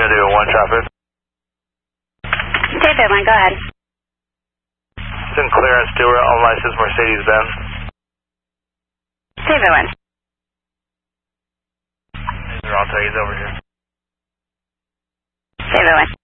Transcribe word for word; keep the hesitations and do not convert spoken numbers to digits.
David one traffic. David one, go ahead. Sinclair and Stewart, unlicensed Mercedes-Benz. David one. These are all tags over here. David one.